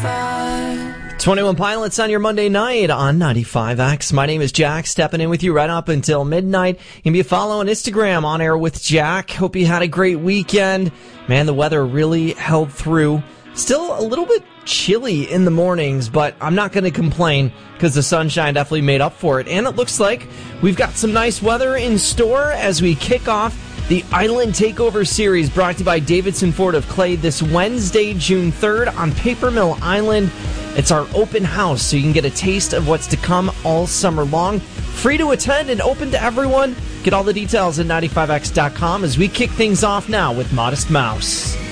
21 Pilots on your Monday night on 95X. My name is Jack, stepping in with you right up until midnight. You can be a follow on Instagram, On Air with Jack. Hope you had a great weekend. Man, the weather really held through. Still a little bit chilly in the mornings, but I'm not going to complain because the sunshine definitely made up for it. And it looks like we've got some nice weather in store as we kick off the Island Takeover Series brought to you by Davidson Ford of Clay this Wednesday, June 3rd on Paper Mill Island. It's our open house, so you can get a taste of what's to come all summer long. Free to attend and open to everyone. Get all the details at 95x.com as we kick things off now with Modest Mouse.